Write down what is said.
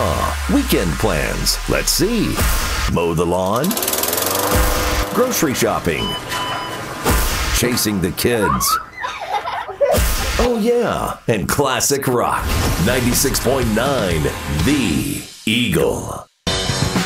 Weekend plans. Let's see. Mow the lawn. Grocery shopping. Chasing the kids. Oh yeah, and classic rock. 96.9 The Eagle.